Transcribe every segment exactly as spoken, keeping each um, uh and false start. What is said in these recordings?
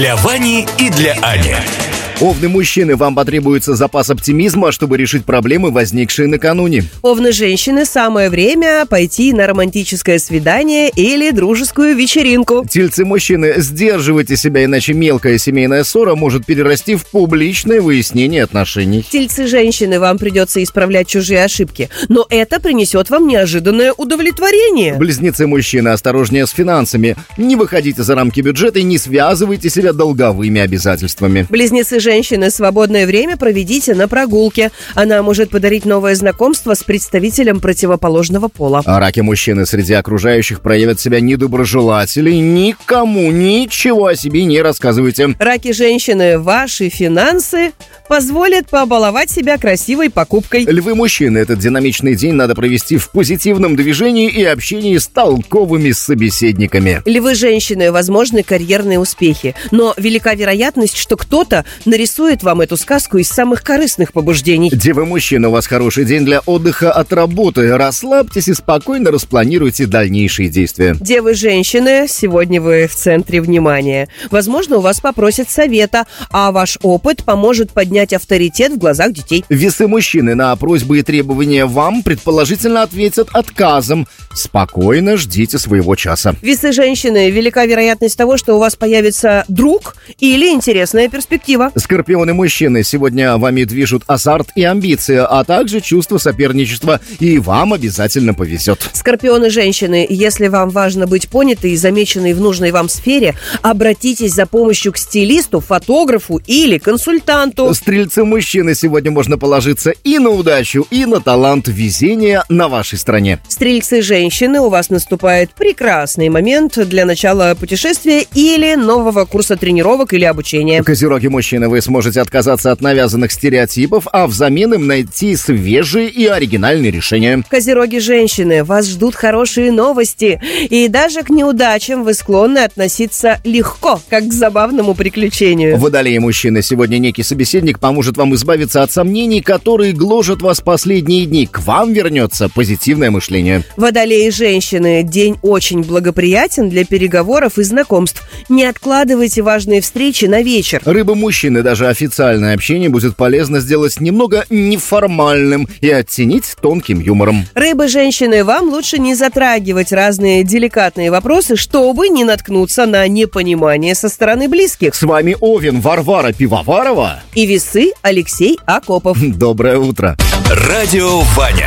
Для Вани и для Ани. Овны мужчины, вам потребуется запас оптимизма, чтобы решить проблемы, возникшие накануне. Овны женщины, самое время пойти на романтическое свидание или дружескую вечеринку. Тельцы мужчины, сдерживайте себя, иначе мелкая семейная ссора может перерасти в публичное выяснение отношений. Тельцы женщины, вам придется исправлять чужие ошибки, но это принесет вам неожиданное удовлетворение. Близнецы мужчины, осторожнее с финансами. Не выходите за рамки бюджета и не связывайте себя долговыми обязательствами. Близнецы женщины, свободное время проведите на прогулке. Она может подарить новое знакомство с представителем противоположного пола. А раки мужчины, среди окружающих проявят себя недоброжелатели. Никому ничего о себе не рассказывайте. Раки женщины, ваши финансы позволят побаловать себя красивой покупкой. Львы мужчины, этот динамичный день надо провести в позитивном движении и общении с толковыми собеседниками. Львы женщины, возможны карьерные успехи, но велика вероятность, что кто-то нарисует вам эту сказку из самых корыстных побуждений. Девы мужчины, у вас хороший день для отдыха от работы. Расслабьтесь и спокойно распланируйте дальнейшие действия. Девы женщины, сегодня вы в центре внимания. Возможно, у вас попросят совета, а ваш опыт поможет поднять авторитет в глазах детей. Весы мужчины, на просьбы и требования вам предположительно ответят отказом. Спокойно ждите своего часа. Весы женщины, велика вероятность того, что у вас появится друг или интересная перспектива. Скорпионы мужчины, сегодня вами движут азарт и амбиции, а также чувство соперничества, и вам обязательно повезет. Скорпионы женщины, если вам важно быть понятой и замеченной в нужной вам сфере, обратитесь за помощью к стилисту, фотографу или консультанту. Стрельцы мужчины, сегодня можно положиться и на удачу, и на талант, везения на вашей стороне. Стрельцы женщины, у вас наступает прекрасный момент для начала путешествия или нового курса тренировок или обучения. Козероги мужчины, вы сможете отказаться от навязанных стереотипов, а взамен им найти свежие и оригинальные решения. Козероги женщины, вас ждут хорошие новости, и даже к неудачам вы склонны относиться легко, как к забавному приключению. Водолеи мужчины, сегодня некий собеседник поможет вам избавиться от сомнений, которые гложат вас последние дни. К вам вернется позитивное мышление. Водолеи женщины, день очень благоприятен для переговоров и знакомств. Не откладывайте важные встречи на вечер. Рыбы мужчины, даже официальное общение будет полезно сделать немного неформальным и оттенить тонким юмором. Рыбы женщины, вам лучше не затрагивать разные деликатные вопросы, чтобы не наткнуться на непонимание со стороны близких. С вами Овен Варвара Пивоварова и Весы Алексей Акопов. Доброе утро. Радио Ваня.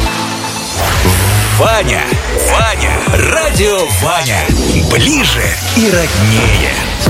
Ваня, Ваня, Радио Ваня. Ближе и роднее.